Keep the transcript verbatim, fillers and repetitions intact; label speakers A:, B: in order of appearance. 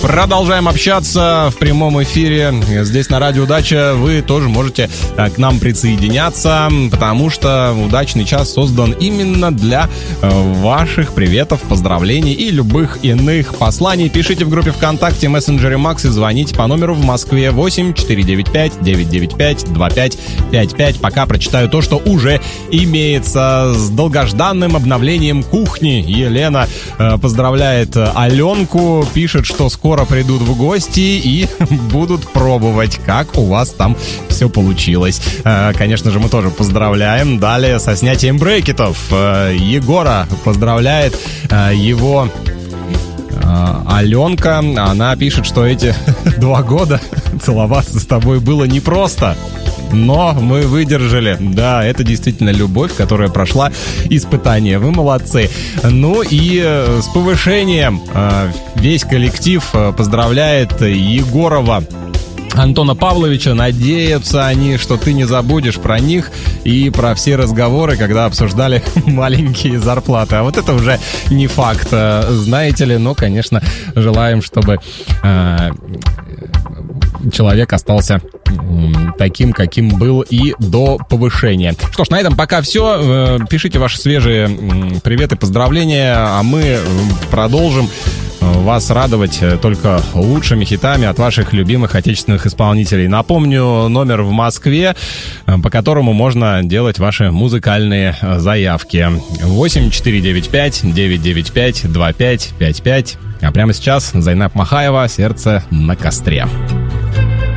A: Продолжаем общаться в прямом эфире. Здесь на Радио Удача вы тоже можете к нам присоединяться, потому что удачный час создан именно для ваших приветов, поздравлений и любых иных посланий. Пишите в группе ВКонтакте, мессенджере Макс и звоните по номеру в Москве восемь четыре девять пять девять девять пять два пять пять пять. Пока прочитаю то, что уже имеется. С долгожданным обновлением кухни Елена э, поздравляет Аленку, пишет, что скоро придут в гости и будут пробовать, как у вас там все получилось. Э, конечно же, мы тоже поздравляем. Далее со снятием брекетов э, Егора поздравляет э, его Аленка. Она пишет, что эти два года целоваться с тобой было непросто, но мы выдержали. Да, это действительно любовь, которая прошла испытание. Вы молодцы. Ну и с повышением весь коллектив поздравляет Егорова Антона Павловича. Надеются они, что ты не забудешь про них и про все разговоры, когда обсуждали маленькие зарплаты. А вот это уже не факт, знаете ли. Но, конечно, желаем, чтобы э, человек остался таким, каким был и до повышения. Что ж, на этом пока все. Пишите ваши свежие приветы, поздравления, а мы продолжим вас радовать только лучшими хитами от ваших любимых отечественных исполнителей. Напомню, номер в Москве, по которому можно делать ваши музыкальные заявки. восемь четыре девять пять девять девять пять два пять пять пять. А прямо сейчас Зайнаб Махаева «Сердце на костре».